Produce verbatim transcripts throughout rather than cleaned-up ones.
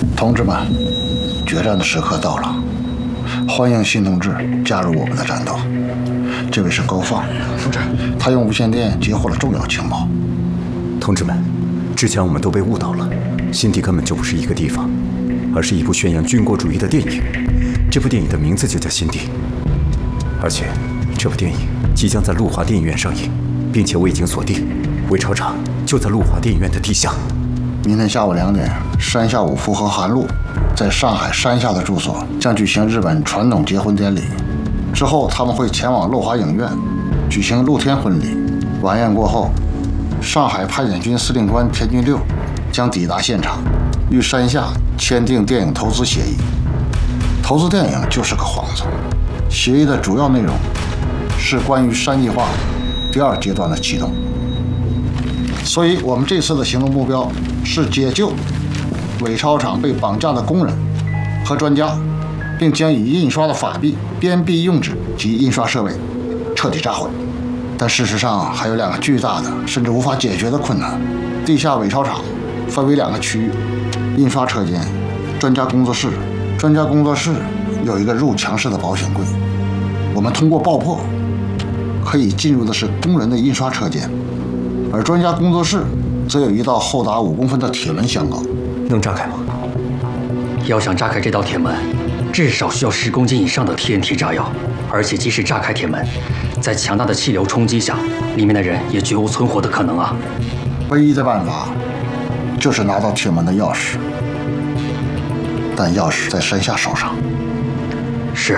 同志们，决战的时刻到了，欢迎新同志加入我们的战斗。这位是高放同志，他用无线电截获了重要情报。 同志们，之前我们都被误导了，新地根本就不是一个地方，而是一部宣扬军国主义的电影。这部电影的名字就叫《新地》，而且这部电影即将在路华电影院上映，并且我已经锁定，韦朝场就在路华电影院的地下。 明天下午两点，山下五夫和韩露在上海山下的住所将举行日本传统结婚典礼。之后，他们会前往乐华影院举行露天婚礼。晚宴过后，上海派遣军司令官田军六将抵达现场，与山下签订电影投资协议。投资电影就是个幌子。协议的主要内容是关于山计划第二阶段的启动。所以，我们这次的行动目标是解救伪钞厂被绑架的工人和专家，并将已印刷的法币、编币用纸及印刷设备彻底炸毁。但事实上，还有两个巨大的甚至无法解决的困难。地下伪钞厂分为两个区域：印刷车间、专家工作室。专家工作室有一个入墙式的保险柜，我们通过爆破可以进入的是工人的印刷车间，而专家工作室则有一道厚达五公分的铁门相告。 能炸开吗？ 要想炸开这道铁门，至少需要十公斤以上的 T N T 炸药，而且即使炸开铁门，在强大的气流冲击下，里面的人也绝无存活的可能啊！ 唯一的办法就是拿到铁门的钥匙，但钥匙在山下手上。 是。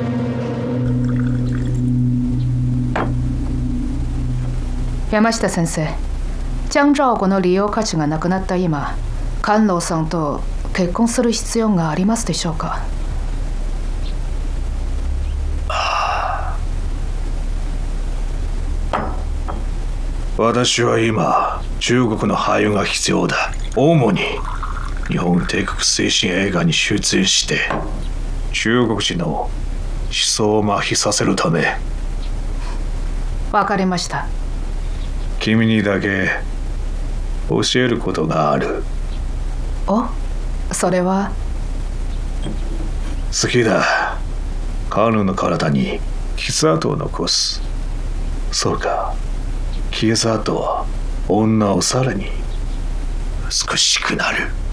山下先生、ジャン・ジャオゴの利用価値がなくなった今、菅老さんと結婚する必要がありますでしょうか？ 私は今、中国の俳優が必要だ。主に日本帝国精神映画に出演して、中国人の思想を麻痺させるため。 わかりました。 君にだけ教えることがある。 お、それは？ 好きだ。カヌーの体に傷跡を残す。そうか。傷跡は女をさらに美しくなる。